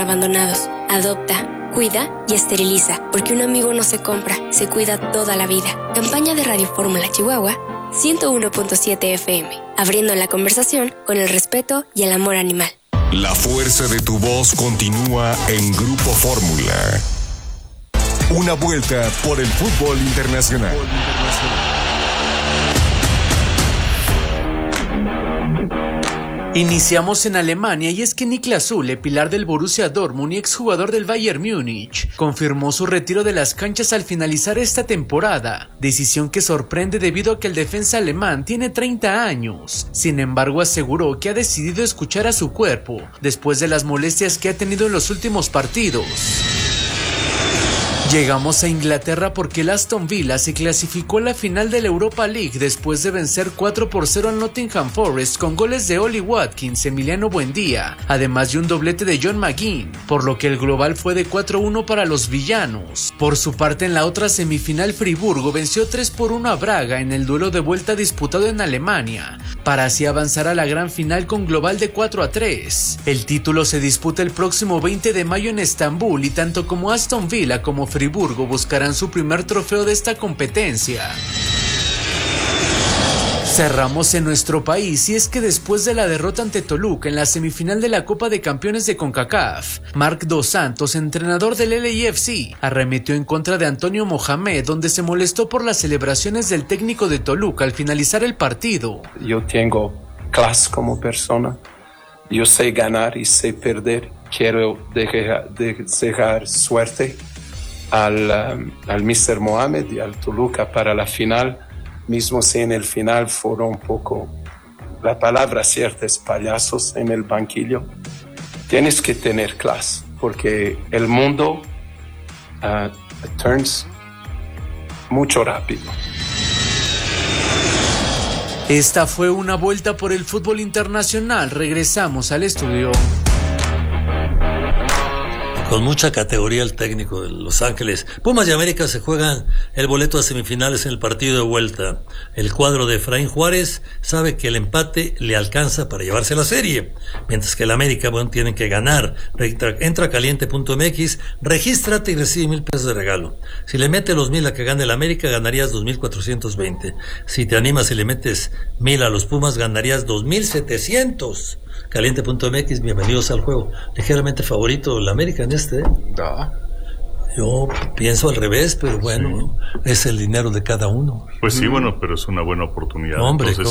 abandonados. Adopta, cuida y esteriliza, porque un amigo no se compra, se cuida toda la vida. Campaña de Radio Fórmula Chihuahua 101.7 FM, abriendo la conversación con el respeto y el amor animal. La fuerza de tu voz continúa en Grupo Fórmula. Una vuelta por el fútbol internacional. Iniciamos en Alemania y es que Niklas Süle, pilar del Borussia Dortmund y exjugador del Bayern Múnich, confirmó su retiro de las canchas al finalizar esta temporada, decisión que sorprende debido a que el defensa alemán tiene 30 años. Sin embargo, aseguró que ha decidido escuchar a su cuerpo después de las molestias que ha tenido en los últimos partidos. Llegamos a Inglaterra porque el Aston Villa se clasificó a la final de la Europa League después de vencer 4-0 al Nottingham Forest con goles de Ollie Watkins, Emiliano Buendía, además de un doblete de John McGinn, por lo que el global fue de 4-1 para los villanos. Por su parte, en la otra semifinal, Friburgo venció 3-1 a Braga en el duelo de vuelta disputado en Alemania, para así avanzar a la gran final con global de 4-3. El título se disputa el próximo 20 de mayo en Estambul y tanto como Aston Villa como Friburgo buscarán su primer trofeo de esta competencia. Cerramos en nuestro país y es que después de la derrota ante Toluca en la semifinal de la Copa de Campeones de CONCACAF, Marc Dos Santos, entrenador del LAFC, arremetió en contra de Antonio Mohamed, donde se molestó por las celebraciones del técnico de Toluca al finalizar el partido. Yo tengo clase como persona, yo sé ganar y sé perder, quiero desear suerte al Mr. Mohamed y al Toluca para la final, mismo si en el final fueron un poco, la palabra cierta es payasos en el banquillo. Tienes que tener clase, porque el mundo turns mucho rápido. Esta fue una vuelta por el fútbol internacional. Regresamos al estudio. Con mucha categoría el técnico de Los Ángeles. Pumas y América se juegan el boleto a semifinales en el partido de vuelta. El cuadro de Efraín Juárez sabe que el empate le alcanza para llevarse la serie, mientras que el América, tienen que ganar. Entra a caliente.mx, regístrate y recibe $1,000 de regalo. Si le metes los 1,000 a que gane el América, ganarías 2,420. Si te animas y le metes 1,000 a los Pumas, ganarías 2,700. Caliente.mx, bienvenidos al juego. Ligeramente favorito el América en este. Yo pienso al revés, pero bueno, sí. Es el dinero de cada uno. Pues sí, bueno, pero es una buena oportunidad. Hombre, entonces